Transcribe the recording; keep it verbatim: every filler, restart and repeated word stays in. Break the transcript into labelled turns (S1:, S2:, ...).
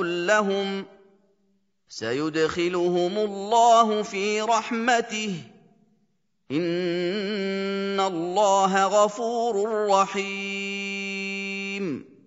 S1: لهم سيدخلهم الله في رحمته إن الله غفور رحيم